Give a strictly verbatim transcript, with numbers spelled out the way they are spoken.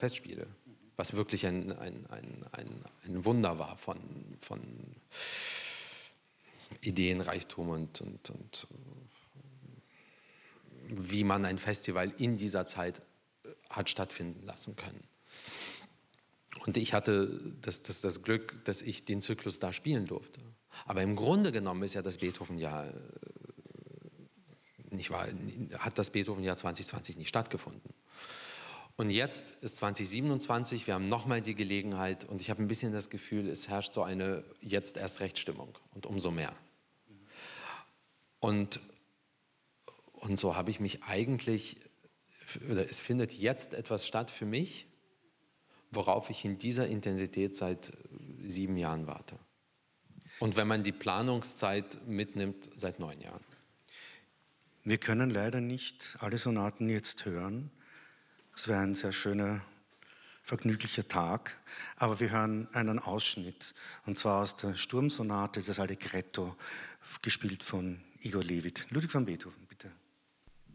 Festspiele, was wirklich ein, ein, ein, ein, ein Wunder war von, von Ideenreichtum und, und, und wie man ein Festival in dieser Zeit hat stattfinden lassen können. Und ich hatte das, das, das Glück, dass ich den Zyklus da spielen durfte. Aber im Grunde genommen ist ja das Beethoven-Jahr nicht wahr, hat das Beethoven-Jahr zwanzig zwanzig nicht stattgefunden. Und jetzt ist zwanzig siebenundzwanzig, wir haben nochmal die Gelegenheit und ich habe ein bisschen das Gefühl, es herrscht so eine jetzt erst Recht-Stimmung und umso mehr. Und, und so habe ich mich eigentlich, oder es findet jetzt etwas statt für mich, worauf ich in dieser Intensität seit sieben Jahren warte. Und wenn man die Planungszeit mitnimmt, seit neun Jahren. Wir können leider nicht alle Sonaten jetzt hören. Es wäre ein sehr schöner, vergnüglicher Tag. Aber wir hören einen Ausschnitt, und zwar aus der Sturmsonate, das Allegretto, gespielt von Igor Levit. Ludwig van Beethoven, bitte.